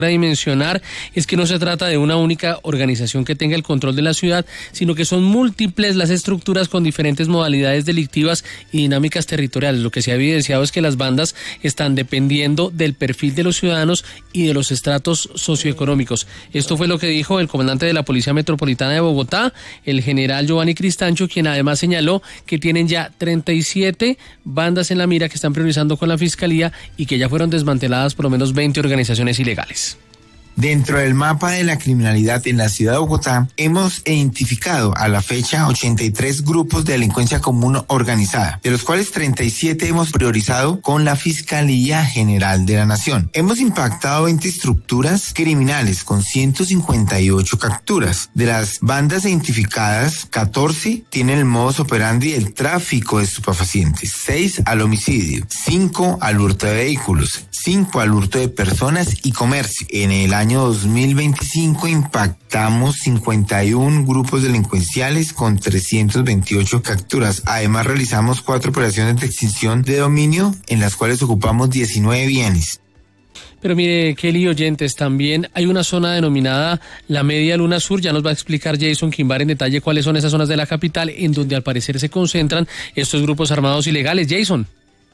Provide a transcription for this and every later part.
dimensionar es que no se trata de una única organización que tenga el control de la ciudad, sino que son múltiples las estructuras con diferentes modalidades delictivas y dinámicas territoriales. Lo que se ha evidenciado es que las bandas están dependiendo del perfil de los ciudadanos y de los estratos socioeconómicos. Esto fue lo que dijo el comandante de la Policía Metropolitana de Bogotá, el general Giovanni Cristancho, quien además señaló que tienen ya 37 bandas en la mira que están priorizando con la Fiscalía y que ya fueron desmanteladas por lo menos 20 organizaciones ilegales. Dentro del mapa de la criminalidad en la ciudad de Bogotá, hemos identificado a la fecha 83 grupos de delincuencia común organizada, de los cuales 37 hemos priorizado con la Fiscalía General de la Nación. Hemos impactado 20 estructuras criminales con 158 capturas. De las bandas identificadas, 14 tienen el modus operandi del tráfico de estupefacientes, 6 al homicidio, 5 al hurto de vehículos, 5 al hurto de personas y comercio. En el año 2025 impactamos 51 grupos delincuenciales con 328 capturas. Además realizamos 4 operaciones de extinción de dominio en las cuales ocupamos 19 bienes. Pero mire, Kelly, oyentes, también hay una zona denominada la Media Luna Sur. Ya nos va a explicar Jason Quimbar en detalle cuáles son esas zonas de la capital en donde al parecer se concentran estos grupos armados ilegales. Jason.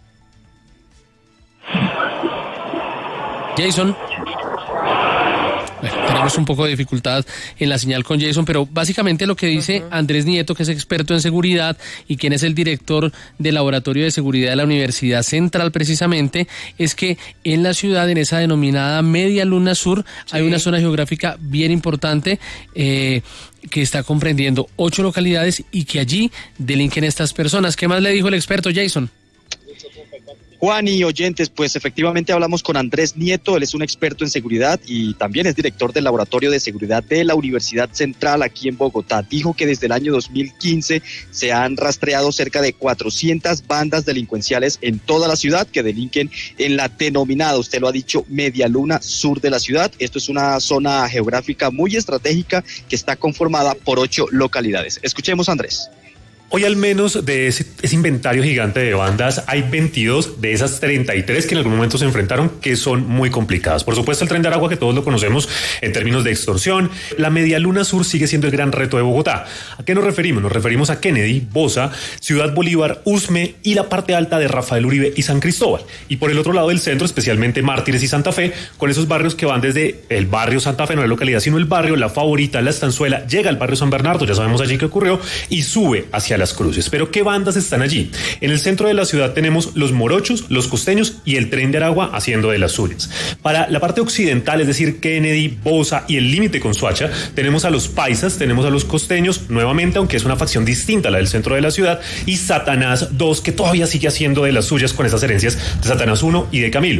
Bueno, tenemos un poco de dificultad en la señal con Jason, pero básicamente lo que dice Andrés Nieto, que es experto en seguridad y quien es el director del Laboratorio de Seguridad de la Universidad Central precisamente, es que en la ciudad, en esa denominada Media Luna Sur, hay una zona geográfica bien importante que está comprendiendo 8 localidades y que allí delinquen estas personas. ¿Qué más le dijo el experto, Jason? Juan y oyentes, pues efectivamente hablamos con Andrés Nieto, él es un experto en seguridad y también es director del Laboratorio de Seguridad de la Universidad Central aquí en Bogotá. Dijo que desde el año 2015 se han rastreado cerca de 400 bandas delincuenciales en toda la ciudad que delinquen en la denominada, usted lo ha dicho, Media Luna Sur de la ciudad. Esto es una zona geográfica muy estratégica que está conformada por 8 localidades. Escuchemos a Andrés. Hoy al menos de ese inventario gigante de bandas hay 22 de esas 33 que en algún momento se enfrentaron que son muy complicadas. Por supuesto el Tren de Aragua, que todos lo conocemos en términos de extorsión. La Media Luna Sur sigue siendo el gran reto de Bogotá. ¿A qué nos referimos? Nos referimos a Kennedy, Bosa, Ciudad Bolívar, Usme y la parte alta de Rafael Uribe y San Cristóbal. Y por el otro lado del centro, especialmente Mártires y Santa Fe, con esos barrios que van desde el barrio Santa Fe, no la localidad, sino el barrio La Favorita, La Estanzuela, llega al barrio San Bernardo, ya sabemos allí qué ocurrió, y sube hacia Las Cruces. Pero ¿qué bandas están allí? En el centro de la ciudad tenemos los morochos, los costeños y el Tren de Aragua haciendo de las suyas. Para la parte occidental, es decir, Kennedy, Bosa y el límite con Soacha, tenemos a los paisas, tenemos a los costeños, nuevamente, aunque es una facción distinta a la del centro de la ciudad, y Satanás 2, que todavía sigue haciendo de las suyas con esas herencias de Satanás 1 y de Camilo.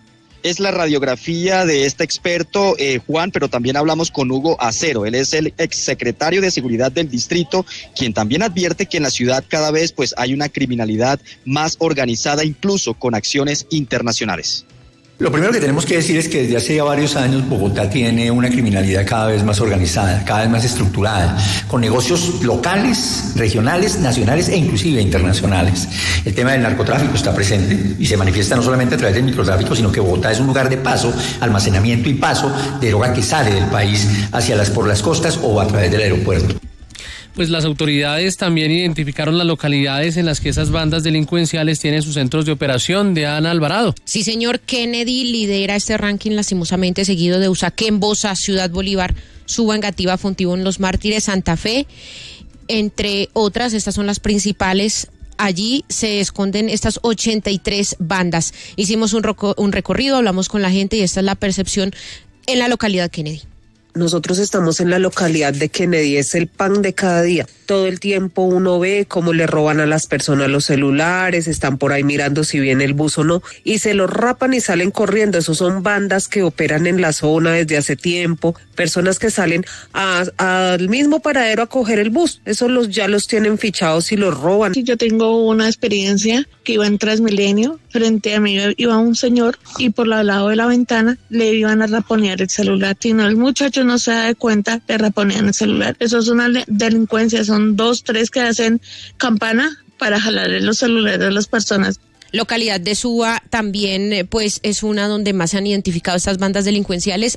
Es la radiografía de este experto, Juan, pero también hablamos con Hugo Acero. Él es el exsecretario de Seguridad del Distrito, quien también advierte que en la ciudad cada vez pues hay una criminalidad más organizada, incluso con acciones internacionales. Lo primero que tenemos que decir es que desde hace ya varios años Bogotá tiene una criminalidad cada vez más organizada, cada vez más estructurada, con negocios locales, regionales, nacionales e inclusive internacionales. El tema del narcotráfico está presente y se manifiesta no solamente a través del microtráfico, sino que Bogotá es un lugar de paso, almacenamiento y paso de droga que sale del país por las costas o a través del aeropuerto. Pues las autoridades también identificaron las localidades en las que esas bandas delincuenciales tienen sus centros de operación. Diana Alvarado. Sí, señor. Kennedy lidera este ranking lastimosamente, seguido de Usaquén, Bosa, Ciudad Bolívar, Suba, Engativá, Fontibón, Los Mártires, Santa Fe, entre otras. Estas son las principales. Allí se esconden estas 83 bandas. Hicimos un recorrido, hablamos con la gente y esta es la percepción en la localidad Kennedy. Nosotros estamos en la localidad de Kennedy, es el pan de cada día. Todo el tiempo uno ve cómo le roban a las personas los celulares, están por ahí mirando si viene el bus o no, y se los rapan y salen corriendo. Esos son bandas que operan en la zona desde hace tiempo, personas que salen al mismo paradero a coger el bus. Esos ya los tienen fichados y los roban. Sí, yo tengo una experiencia que iba en Transmilenio, frente a mí iba un señor y por el lado de la ventana le iban a raponear el celular. Si no, el muchacho no se da cuenta, le raponean el celular. Eso es una delincuencia, son 2, 3 que hacen campana para jalarle los celulares a las personas. Localidad de Suba también pues es una donde más se han identificado estas bandas delincuenciales.